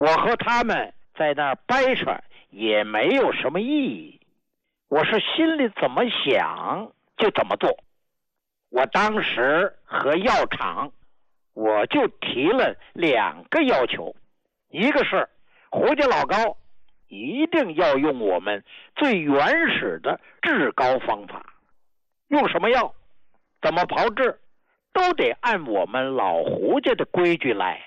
我和他们在那儿掰扯也没有什么意义，我是心里怎么想就怎么做。我当时和药厂我就提了2个要求，一个是胡家老高一定要用我们最原始的治高方法，用什么药怎么炮制都得按我们老胡家的规矩来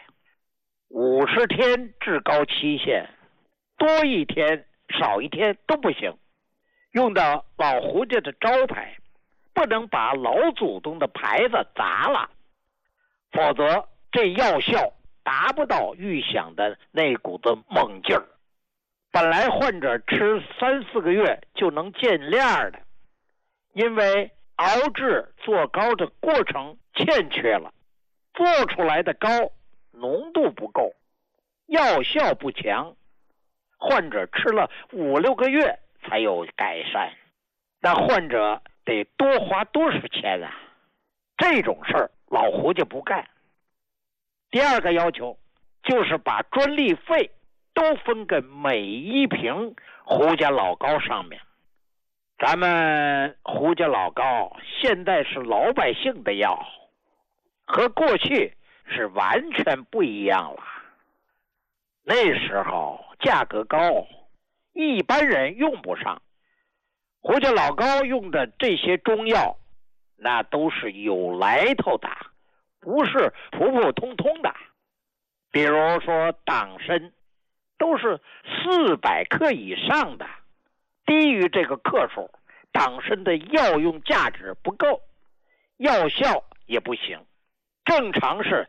，50天治高期限，多1天少1天都不行，用的老胡家的招牌，不能把老祖宗的牌子砸了，否则这药效达不到预想的那股子猛劲儿。本来患者吃3、4个月就能见亮的，因为熬制做膏的过程欠缺了，做出来的膏浓度不够，药效不强，患者吃了5、6个月才有改善，那患者得多花多少钱啊？这种事儿老胡家不干。第2个要求就是把专利费都分给每1瓶胡家老膏上面。咱们胡家老膏现在是老百姓的药，和过去是完全不一样了。那时候价格高，一般人用不上。胡家老高用的这些中药，那都是有来头的，不是普普通通的。比如说党参，都是400克以上的，低于这个克数，党参的药用价值不够，药效也不行。正常是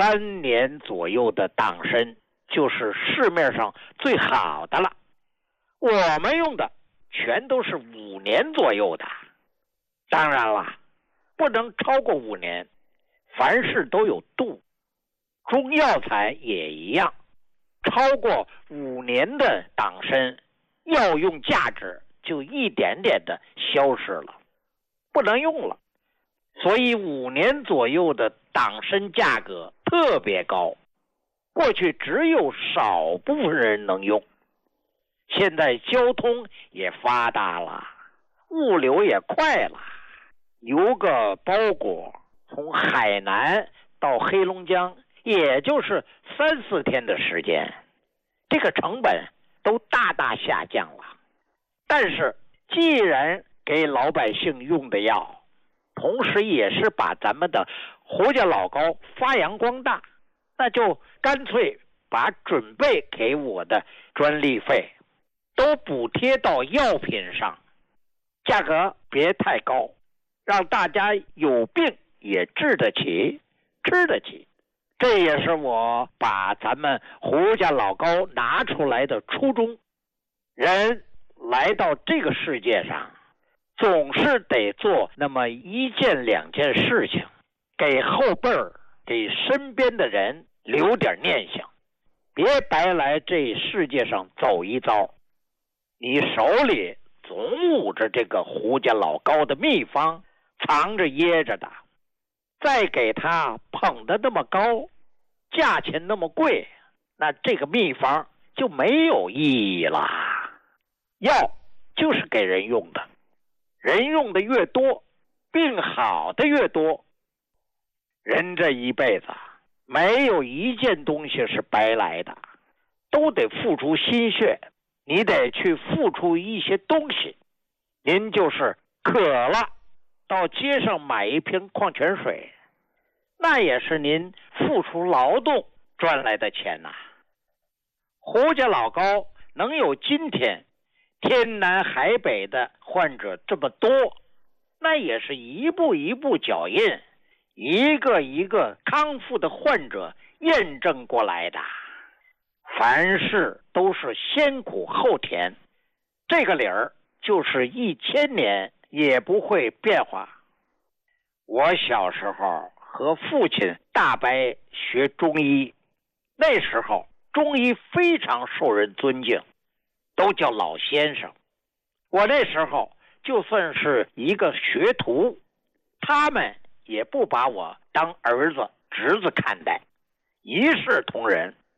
3年左右的党参就是市面上最好的了，我们用的全都是5年左右的。当然了，不能超过5年，凡事都有度，中药材也一样，超过5年的党参药用价值就一点点的消失了，不能用了。所以5年左右的党参价格特别高，过去只有少部分人能用。现在交通也发达了，物流也快了，邮个包裹从海南到黑龙江也就是3、4天的时间，这个成本都大大下降了。但是既然给老百姓用的药，同时也是把咱们的胡家老膏发扬光大，那就干脆把准备给我的专利费都补贴到药品上，价格别太高，让大家有病也治得起，吃得起。这也是我把咱们胡家老膏拿出来的初衷。人来到这个世界上，总是得做那么1件2件事情，给后辈儿，给身边的人留点念想，别白来这世界上走一遭。你手里总捂着这个胡家老膏的秘方，藏着掖着的，再给他捧得那么高，价钱那么贵，那这个秘方就没有意义了。药就是给人用的，人用的越多，病好的越多。人这一辈子没有1件东西是白来的，都得付出心血，你得去付出一些东西。您就是渴了，到街上买1瓶矿泉水，那也是您付出劳动赚来的钱呐。胡家老膏能有今天天南海北的患者这么多，那也是一步一步脚印，一个一个康复的患者验证过来的。凡事都是先苦后甜，这个理儿就是1000年也不会变化。我小时候和父亲大伯学中医，那时候中医非常受人尊敬，都叫老先生。我那时候就算是一个学徒，他们也不把我当儿子侄子看待，一视同仁。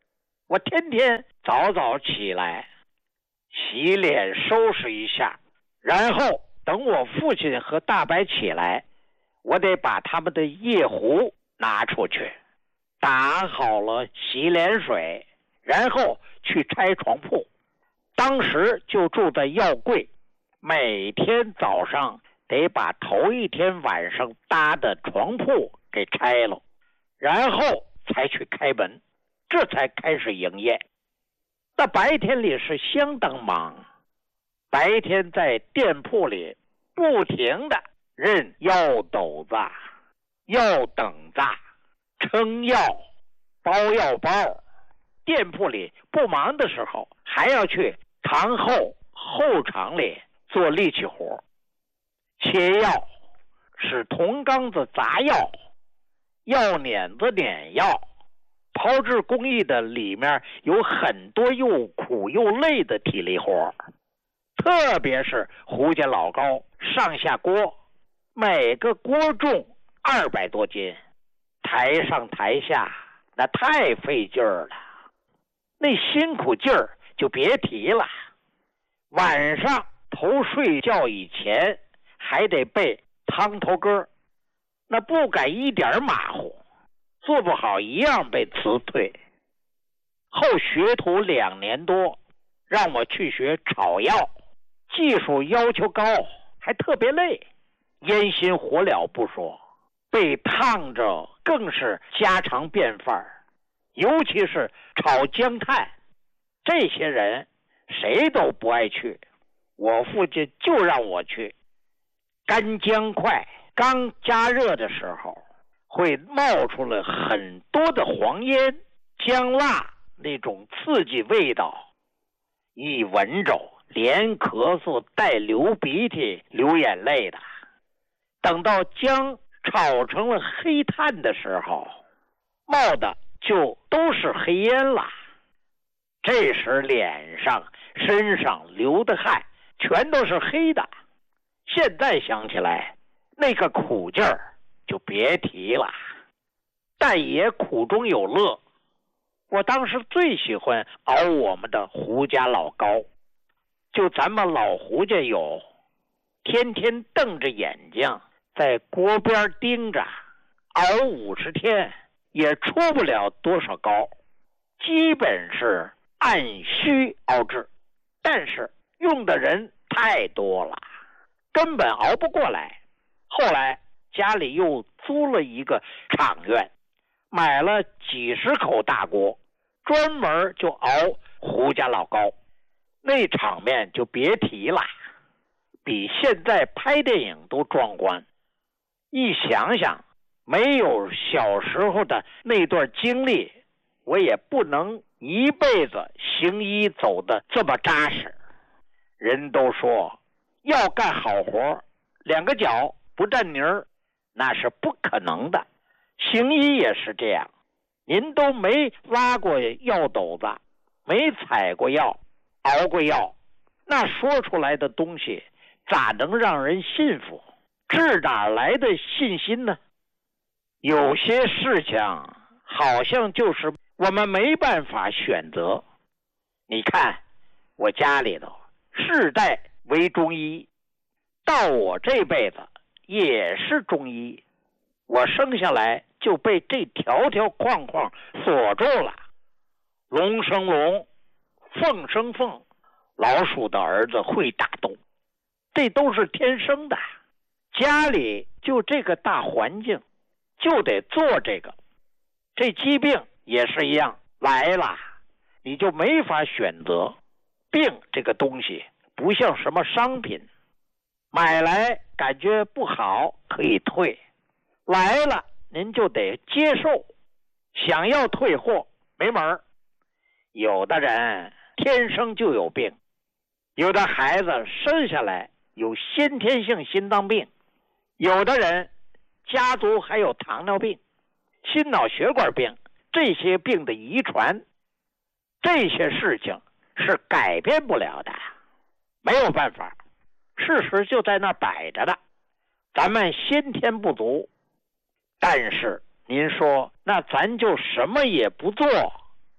我天天早早起来，洗脸收拾一下，然后等我父亲和大白起来，我得把他们的夜壶拿出去，打好了洗脸水，然后去拆床铺。当时就住在药柜，每天早上得把头一天晚上搭的床铺给拆了，然后才去开门，这才开始营业。那白天里是相当忙，白天在店铺里不停的认药斗子、药等子、称药、包药包。店铺里不忙的时候，还要去堂后场里做力气活，切药，使铜缸子砸药，药碾子碾药。炮制工艺的里面有很多又苦又累的体力活，特别是胡家老高上下锅，每个锅重200多斤，抬上抬下那太费劲儿了，那辛苦劲儿就别提了。晚上头睡觉以前还得背汤头歌，那不敢一点马虎，做不好一样被辞退。后学徒2年多，让我去学炒药，技术要求高，还特别累，烟熏火燎不说，被烫着更是家常便饭，尤其是炒姜炭，这些人谁都不爱去，我父亲就让我去。干姜块刚加热的时候，会冒出了很多的黄烟、姜辣那种刺激味道，一闻着连咳嗽带流鼻涕流眼泪的。等到姜炒成了黑炭的时候，冒的就都是黑烟了。这时脸上身上流的汗全都是黑的，现在想起来那个苦劲儿就别提了，但也苦中有乐。我当时最喜欢熬我们的胡家老高，就咱们老胡家有，天天瞪着眼睛在锅边盯着，熬50天也出不了多少膏，基本是按需熬制，但是用的人太多了，根本熬不过来。后来家里又租了一个厂院，买了几十口大锅，专门就熬胡家老高，那场面就别提了，比现在拍电影都壮观。一想想没有小时候的那段经历，我也不能一辈子行医走得这么扎实。人都说要干好活，2个脚不沾泥儿，那是不可能的。行医也是这样，您都没拉过药斗子，没采过药，熬过药，那说出来的东西咋能让人信服？这哪来的信心呢？有些事情好像就是我们没办法选择。你看我家里头世代为中医，到我这辈子也是中医，我生下来就被这条条框框锁住了。龙生龙，凤生凤，老鼠的儿子会打洞，这都是天生的。家里就这个大环境，就得做这个。这疾病也是一样，来了你就没法选择。病这个东西不像什么商品，买来感觉不好可以退，来了您就得接受，想要退货没门儿。有的人天生就有病，有的孩子生下来有先天性心脏病，有的人家族还有糖尿病、心脑血管病，这些病的遗传，这些事情是改变不了的，没有办法，事实就在那摆着的。咱们先天不足，但是您说那咱就什么也不做，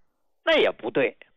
那也不对。